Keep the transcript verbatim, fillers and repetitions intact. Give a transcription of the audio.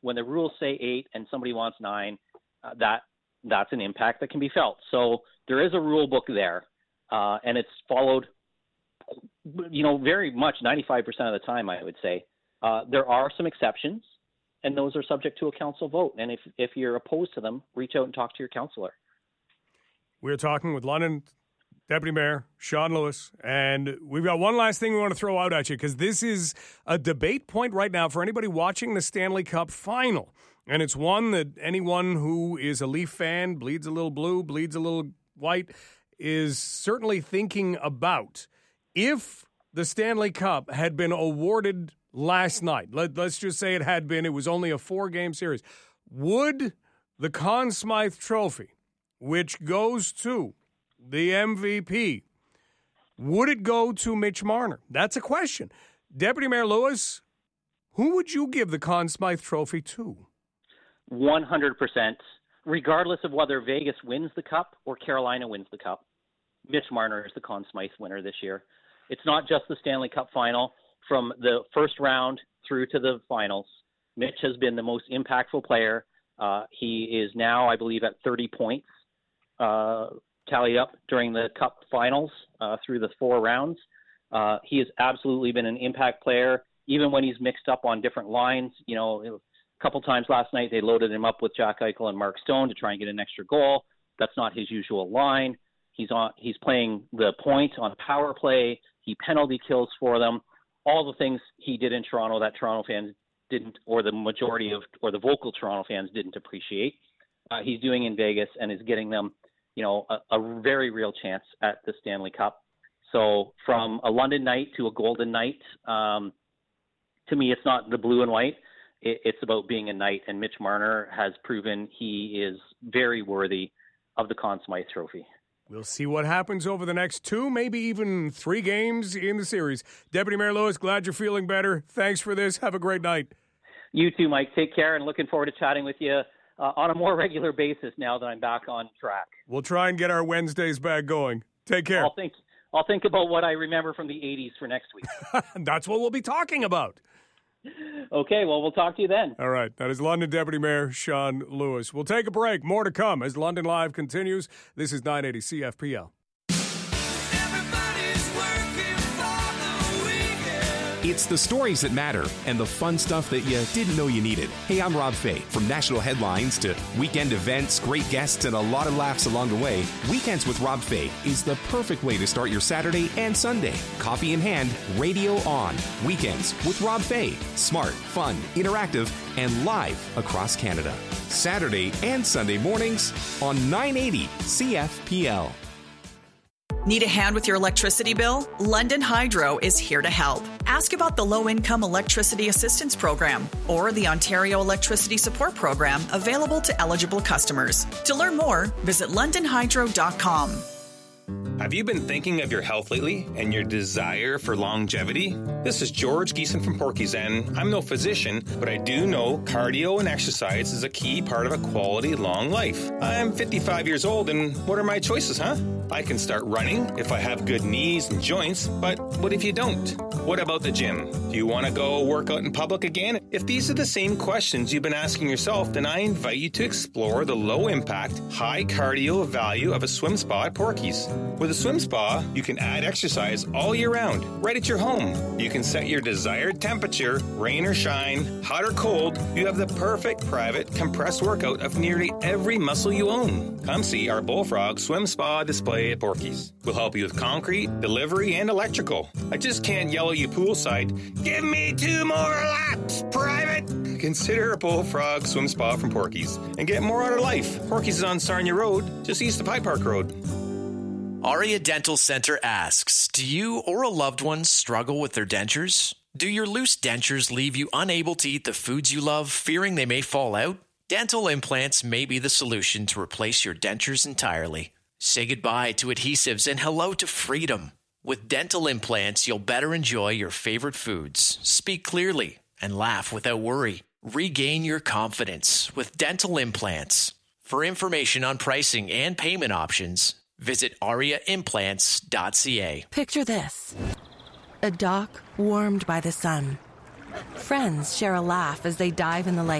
when the rules say eight and somebody wants nine, uh, that that's an impact that can be felt. So there is a rule book there, uh, and it's followed, you know, very much ninety-five percent of the time, I would say. Uh, there are some exceptions, and those are subject to a council vote. And if, if you're opposed to them, reach out and talk to your councillor. We're talking with London Deputy Mayor Sean Lewis, and we've got one last thing we want to throw out at you, because this is a debate point right now for anybody watching the Stanley Cup final. And it's one that anyone who is a Leaf fan, bleeds a little blue, bleeds a little white, is certainly thinking about. If the Stanley Cup had been awarded last night, let, let's just say it had been, it was only a four-game series, would the Conn Smythe Trophy, which goes to the M V P, would it go to Mitch Marner? That's a question. Deputy Mayor Lewis, who would you give the Conn Smythe Trophy to? one hundred percent, regardless of whether Vegas wins the Cup or Carolina wins the Cup. Mitch Marner is the Conn Smythe winner this year. It's not just the Stanley Cup final. From the first round through to the finals, Mitch has been the most impactful player. Uh, he is now, I believe, at thirty points uh, tallied up during the Cup finals uh, through the four rounds. Uh, he has absolutely been an impact player, even when he's mixed up on different lines. You know, a couple times last night they loaded him up with Jack Eichel and Mark Stone to try and get an extra goal. That's not his usual line. He's on. He's playing the point on power play. He penalty kills for them. All the things he did in Toronto that Toronto fans didn't, or the majority of, or the vocal Toronto fans didn't appreciate, uh, he's doing in Vegas and is getting them, you know, a, a very real chance at the Stanley Cup. So from a London night to a Golden night, um, to me, it's not the blue and white. It, it's about being a knight, and Mitch Marner has proven he is very worthy of the Conn Smythe Trophy. We'll see what happens over the next two, maybe even three games in the series. Deputy Mayor Lewis, glad you're feeling better. Thanks for this. Have a great night. You too, Mike. Take care, and looking forward to chatting with you uh, on a more regular basis now that I'm back on track. We'll try and get our Wednesdays back going. Take care. I'll think, I'll think about what I remember from the eighties for next week. That's what we'll be talking about. Okay, well, we'll talk to you then. All right. That is London Deputy Mayor Sean Lewis. We'll take a break. More to come as London Live continues. This is nine eighty C F P L. It's the stories that matter and the fun stuff that you didn't know you needed. Hey, I'm Rob Fay. From national headlines to weekend events, great guests, and a lot of laughs along the way, Weekends with Rob Fay is the perfect way to start your Saturday and Sunday. Coffee in hand, radio on. Weekends with Rob Fay. Smart, fun, interactive, and live across Canada. Saturday and Sunday mornings on nine eighty C F P L. Need a hand with your electricity bill? London Hydro is here to help. Ask about the Low-Income Electricity Assistance Program or the Ontario Electricity Support Program available to eligible customers. To learn more, visit london hydro dot com. Have you been thinking of your health lately and your desire for longevity? This is George Geeson from Porky's, and I'm no physician, but I do know cardio and exercise is a key part of a quality long life. I'm fifty-five years old, and what are my choices, huh? I can start running if I have good knees and joints, but what if you don't? What about the gym? Do you want to go work out in public again? If these are the same questions you've been asking yourself, then I invite you to explore the low-impact, high-cardio value of a swim spa at Porky's. With a swim spa, you can add exercise all year round, right at your home. You can set your desired temperature, rain or shine, hot or cold. You have the perfect private compressed workout of nearly every muscle you own. Come see our Bullfrog Swim Spa display at Porky's. We'll help you with concrete, delivery, and electrical. I just can't yell at you poolside, give me two more laps, private. Consider a Bullfrog Swim Spa from Porky's and get more out of life. Porky's is on Sarnia Road, just east of High Park Road. Aria Dental Center asks, do you or a loved one struggle with their dentures? Do your loose dentures leave you unable to eat the foods you love, fearing they may fall out? Dental implants may be the solution to replace your dentures entirely. Say goodbye to adhesives and hello to freedom. With dental implants, you'll better enjoy your favorite foods, speak clearly, and laugh without worry. Regain your confidence with dental implants. For information on pricing and payment options, visit aria implants dot c a. Picture this. A dock warmed by the sun. Friends share a laugh as they dive in the lake.